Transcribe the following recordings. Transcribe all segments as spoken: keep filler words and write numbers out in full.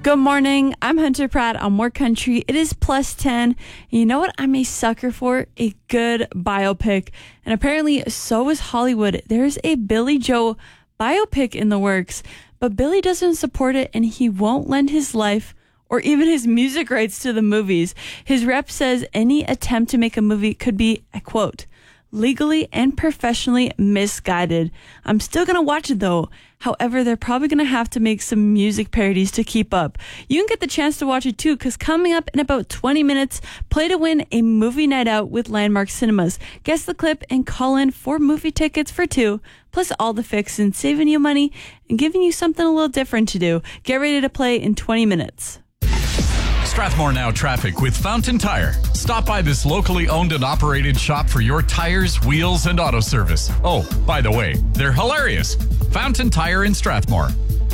Good morning. I'm Hunter Pratt on More Country. It is plus ten. And you know what I'm a sucker for? A good biopic. And apparently so is Hollywood. There's a Billy Joe biopic in the works, but Billy doesn't support it and he won't lend his life or even his music rights to the movies. His rep says any attempt to make a movie could be, I quote, legally and professionally misguided. I'm still going to watch it though. However, they're probably going to have to make some music parodies to keep up. You can get the chance to watch it too, because coming up in about twenty minutes, play to win a movie night out with Landmark Cinemas. Guess the clip and call in for movie tickets for two, plus all the fixins, saving you money and giving you something a little different to do. Get ready to play in twenty minutes. Strathmore Now traffic with Fountain Tire. Stop by this locally owned and operated shop for your tires, wheels, and auto service. Oh, by the way, they're hilarious. Fountain Tire in Strathmore.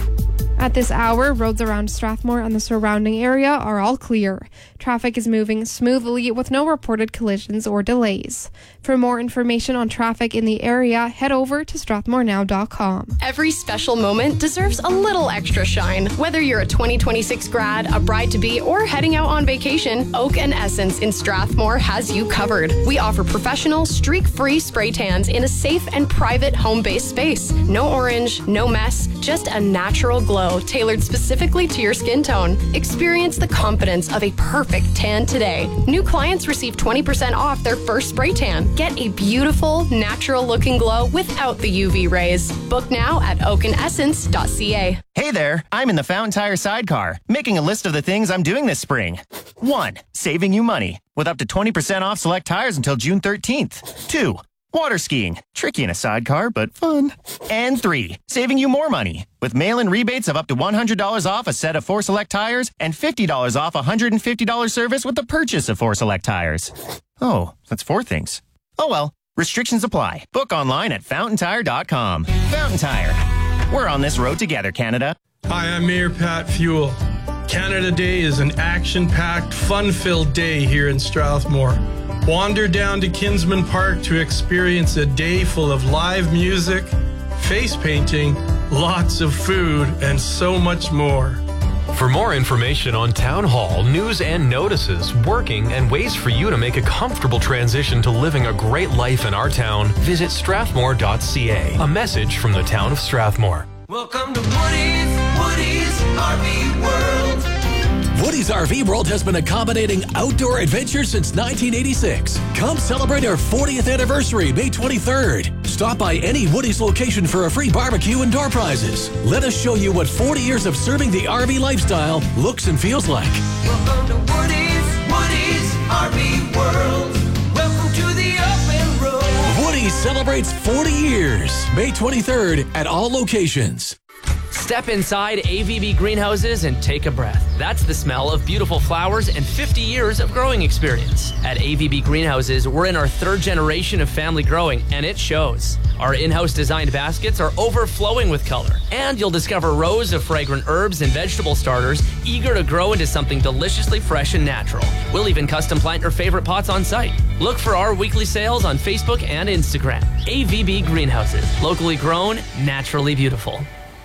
At this hour, roads around Strathmore and the surrounding area are all clear. Traffic is moving smoothly with no reported collisions or delays. For more information on traffic in the area, head over to strathmore now dot com. Every special moment deserves a little extra shine. Whether you're a twenty twenty-six grad, a bride-to-be, or heading out on vacation, Oak and Essence in Strathmore has you covered. We offer professional, streak-free spray tans in a safe and private home-based space. No orange, no mess, just a natural glow tailored specifically to your skin tone. Experience the confidence of a perfect tan today. New clients receive twenty percent off their first spray tan. Get a beautiful, natural-looking glow without the U V rays. Book now at oak and essence dot c a. Hey there, I'm in the Fountain Tire sidecar, making a list of the things I'm doing this spring. One, saving you money, with up to twenty percent off select tires until June thirteenth. Two, water skiing, tricky in a sidecar, but fun. And three, saving you more money, with mail-in rebates of up to one hundred dollars off a set of four select tires and fifty dollars off a one hundred fifty dollars service with the purchase of four select tires. Oh, that's four things. Oh well, restrictions apply. Book online at fountain tire dot com. Fountain Tire. We're on this road together, Canada. Hi, I'm Mayor Pat Fuel. Canada Day is an action-packed, fun-filled day here in Strathmore. Wander down to Kinsman Park to experience a day full of live music, face painting, lots of food, and so much more. For more information on Town Hall, news and notices, working, and ways for you to make a comfortable transition to living a great life in our town, visit strathmore dot c a. A message from the town of Strathmore. Welcome to Woody's, Woody's R V World. Woody's R V World has been accommodating outdoor adventure since nineteen eighty-six. Come celebrate our fortieth anniversary, May twenty-third. Stop by any Woody's location for a free barbecue and door prizes. Let us show you what forty years of serving the R V lifestyle looks and feels like. Welcome to Woody's, Woody's R V World. Welcome to the open road. Woody's celebrates forty years, May twenty-third at all locations. Step inside A V B Greenhouses and take a breath. That's the smell of beautiful flowers and fifty years of growing experience. At A V B Greenhouses, we're in our third generation of family growing, and it shows. Our in-house designed baskets are overflowing with color, and you'll discover rows of fragrant herbs and vegetable starters eager to grow into something deliciously fresh and natural. We'll even custom plant your favorite pots on site. Look for our weekly sales on Facebook and Instagram. A V B Greenhouses, locally grown, naturally beautiful.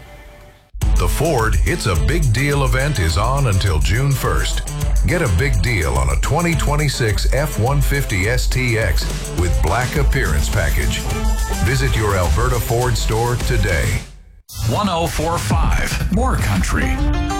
The Ford It's a Big Deal event is on until June first. Get a big deal on a twenty twenty-six F one fifty S T X with black appearance package. Visit your Alberta Ford store today. one oh four point five More Country.